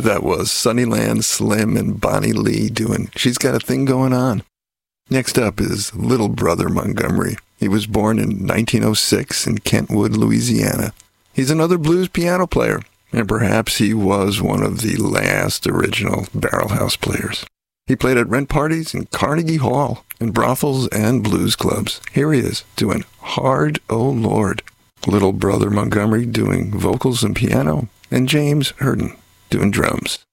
That was Sunnyland Slim and Bonnie Lee doing She's Got a Thing Going On. Next up is Little Brother Montgomery. He was born in 1906 in Kentwood, Louisiana. He's another blues piano player, and perhaps he was one of the last original barrel house players. He played at rent parties in Carnegie Hall, and brothels and blues clubs. Here he is doing Hard Oh Lord. Little Brother Montgomery doing vocals and piano, and James Hurden doing drums.